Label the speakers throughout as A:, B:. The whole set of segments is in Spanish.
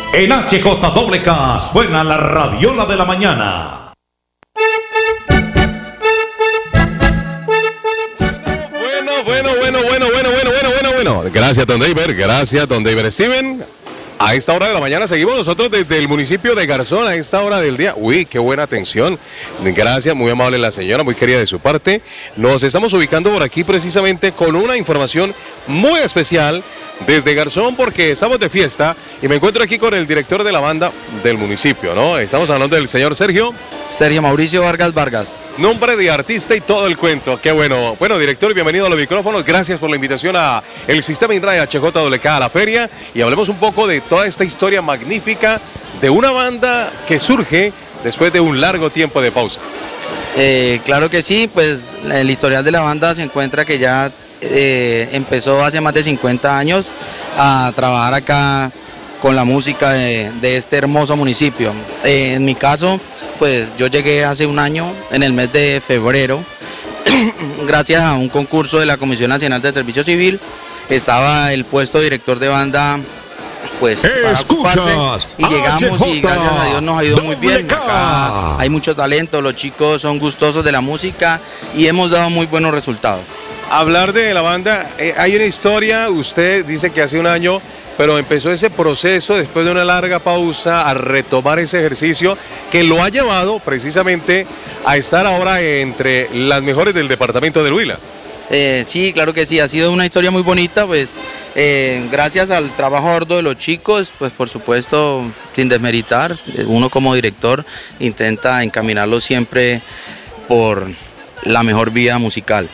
A: En HJWK suena la radiola de la mañana.
B: Bueno. Gracias, don David. Gracias, don David Steven. A esta hora de la mañana seguimos nosotros desde el municipio de Garzón, a esta hora del día. Uy, qué buena atención. Gracias, muy amable la señora, muy querida de su parte. Nos estamos ubicando por aquí precisamente con una información muy especial desde Garzón, porque estamos de fiesta y me encuentro aquí con el director de la banda del municipio, ¿no? Estamos hablando del señor Sergio
C: Mauricio Vargas.
B: Nombre de artista y todo el cuento, qué bueno. Bueno, director, bienvenido a los micrófonos, gracias por la invitación a el Sistema INRAE HJWK a la feria, y hablemos un poco de toda esta historia magnífica de una banda que surge después de un largo tiempo de pausa.
C: Claro que sí, pues el historial de la banda se encuentra que ya empezó hace más de 50 años a trabajar acá con la música de este hermoso municipio. En mi caso, pues yo llegué hace un año, en el mes de febrero, gracias a un concurso de la Comisión Nacional de Servicio Civil. Estaba el puesto de director de banda, pues para ocuparse, y llegamos y gracias a Dios nos ha ido muy bien. Acá hay mucho talento, los chicos son gustosos de la música y hemos dado muy buenos resultados.
B: Hablar de la banda, hay una historia, usted dice que hace un año, pero empezó ese proceso después de una larga pausa a retomar ese ejercicio que lo ha llevado precisamente a estar ahora entre las mejores del departamento del Huila.
C: Sí, claro que sí, ha sido una historia muy bonita, pues gracias al trabajo arduo de los chicos, pues por supuesto, sin desmeritar, uno como director intenta encaminarlo siempre por la mejor vía musical.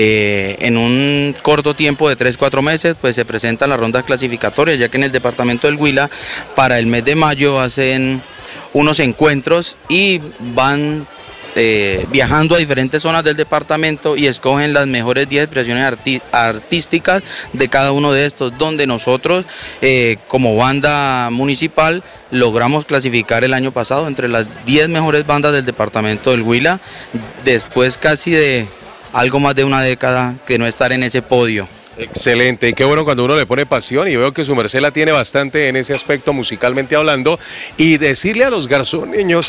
C: En un corto tiempo de 3-4 meses pues se presentan las rondas clasificatorias, ya que en el departamento del Huila para el mes de mayo hacen unos encuentros y van viajando a diferentes zonas del departamento y escogen las mejores 10 expresiones artísticas de cada uno de estos, donde nosotros como banda municipal logramos clasificar el año pasado entre las 10 mejores bandas del departamento del Huila, después casi de algo más de una década que no estar en ese podio.
B: Excelente, y qué bueno cuando uno le pone pasión, y veo que su merced la tiene bastante en ese aspecto musicalmente hablando, y decirle a los garzoneños,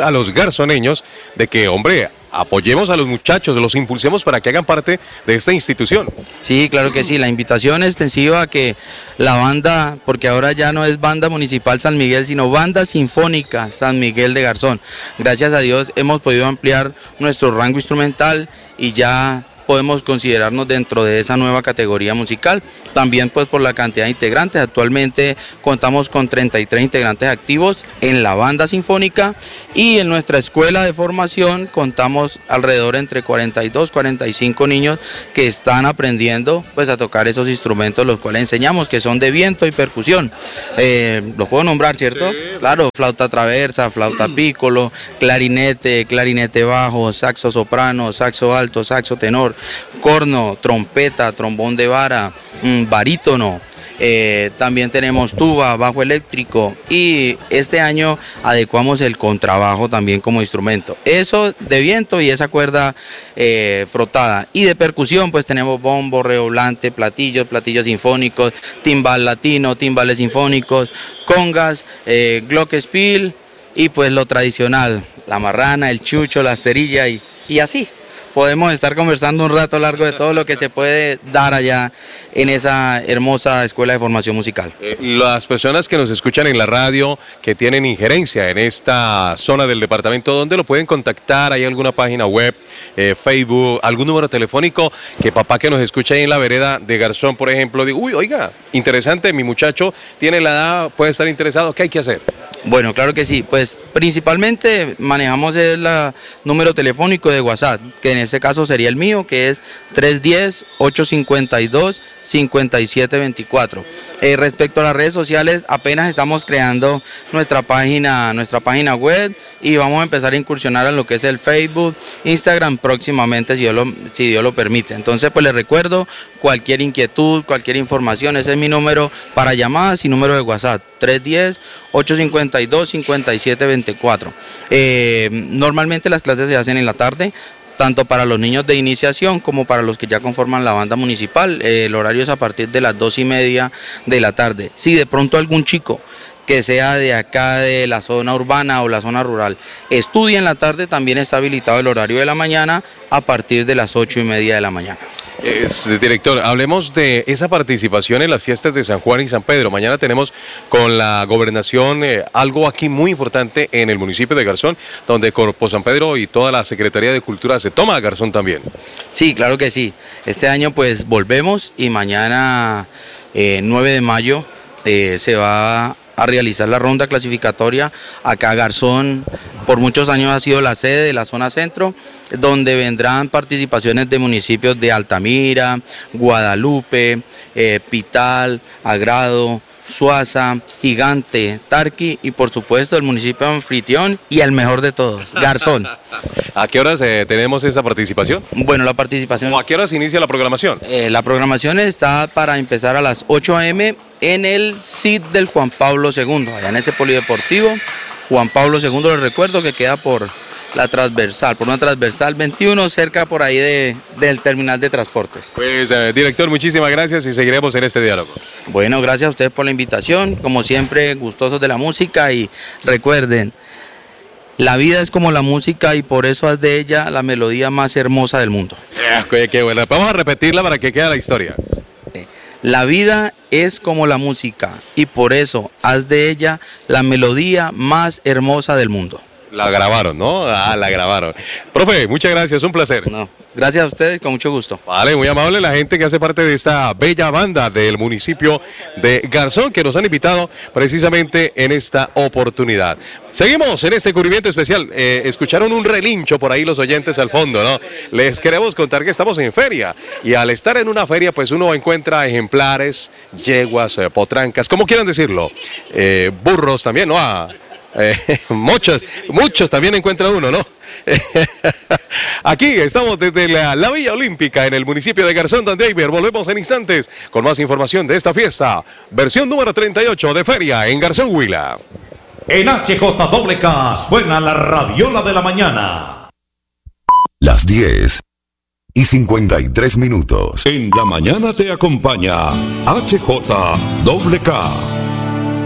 B: de que, hombre, apoyemos a los muchachos, los impulsemos para que hagan parte de esta institución.
C: Sí, claro que sí, la invitación extensiva a que la banda, porque ahora ya no es banda municipal San Miguel, sino banda sinfónica San Miguel de Garzón. Gracias a Dios hemos podido ampliar nuestro rango instrumental y ya podemos considerarnos dentro de esa nueva categoría musical, también pues por la cantidad de integrantes. Actualmente contamos con 33 integrantes activos en la banda sinfónica, y en nuestra escuela de formación contamos alrededor entre 42-45 niños que están aprendiendo pues a tocar esos instrumentos, los cuales enseñamos, que son de viento y percusión. Los puedo nombrar, ¿cierto? Sí. Claro, flauta traversa, flauta pícolo, clarinete, clarinete bajo, saxo soprano, saxo alto, saxo tenor, corno, trompeta, trombón de vara, barítono. También tenemos tuba, bajo eléctrico, y este año adecuamos el contrabajo también como instrumento. Eso de viento y esa cuerda frotada. Y de percusión pues tenemos bombo, redoblante, platillos sinfónicos, timbal latino, timbales sinfónicos, congas, glockenspiel y pues lo tradicional, la marrana, el chucho, la esterilla y así. Podemos estar conversando un rato largo de todo lo que se puede dar allá en esa hermosa escuela de formación musical.
B: Las personas que nos escuchan en la radio, que tienen injerencia en esta zona del departamento, ¿dónde lo pueden contactar? ¿Hay alguna página web, Facebook, algún número telefónico? Que papá que nos escucha ahí en la vereda de Garzón, por ejemplo, diga, uy, oiga, interesante, mi muchacho tiene la edad, puede estar interesado, ¿qué hay que hacer?
C: Bueno, claro que sí, pues principalmente manejamos el número telefónico de WhatsApp, que en este caso sería el mío, que es 310-852-5724. Respecto a las redes sociales, apenas estamos creando nuestra página web y vamos a empezar a incursionar en lo que es el Facebook, Instagram próximamente, si Dios lo permite. Entonces, pues les recuerdo, cualquier inquietud, cualquier información, ese es mi número para llamadas y número de WhatsApp, 310-852-5724. Normalmente las clases se hacen en la tarde, tanto para los niños de iniciación como para los que ya conforman la banda municipal. El horario es a partir de las 2:30 de la tarde. Si de pronto algún chico que sea de acá de la zona urbana o la zona rural, estudie en la tarde. También está habilitado el horario de la mañana a partir de las 8:30 de la mañana.
B: Director, hablemos de esa participación en las fiestas de San Juan y San Pedro. Mañana tenemos con la gobernación algo aquí muy importante en el municipio de Garzón, donde Corpo San Pedro y toda la Secretaría de Cultura se toma a Garzón también.
C: Sí, claro que sí. Este año pues volvemos y mañana 9 de mayo se va a realizar la ronda clasificatoria. Acá Garzón por muchos años ha sido la sede de la zona centro, donde vendrán participaciones de municipios de Altamira, Guadalupe, Pital, Agrado, Suaza, Gigante, Tarqui y por supuesto el municipio anfitrión y el mejor de todos, Garzón.
B: ¿A qué horas tenemos esa participación?
C: Bueno, la participación...
B: ¿O a qué horas inicia la programación?
C: La programación está para empezar a las 8 a.m. en el CID del Juan Pablo II, allá en ese polideportivo. Juan Pablo II, les recuerdo que queda por la transversal, por una transversal 21, cerca por ahí del terminal de transportes.
B: Pues director, muchísimas gracias y seguiremos en este diálogo.
C: Bueno, gracias a ustedes por la invitación, como siempre gustosos de la música y recuerden, la vida es como la música y por eso haz de ella la melodía más hermosa del mundo.
B: Qué bueno, vamos a repetirla para que quede la historia.
C: La vida es como la música y por eso haz de ella la melodía más hermosa del mundo.
B: La grabaron, ¿no? Ah, la grabaron. Profe, muchas gracias, un placer.
C: No, gracias a ustedes, con mucho gusto.
B: Vale, muy amable la gente que hace parte de esta bella banda del municipio de Garzón, que nos han invitado precisamente en esta oportunidad. Seguimos en este cubrimiento especial. Escucharon un relincho por ahí los oyentes al fondo, ¿no? Les queremos contar que estamos en feria y al estar en una feria, pues uno encuentra ejemplares, yeguas, potrancas, como quieran decirlo, burros también, ¿no? Muchos también encuentra uno, ¿no? Aquí estamos desde la Villa Olímpica en el municipio de Garzón, Don David. Volvemos en instantes con más información de esta fiesta, versión número 38 de feria en Garzón, Huila.
A: En HJWK suena la radiola de la mañana.
D: Las 10:53.
E: En la mañana te acompaña HJWK.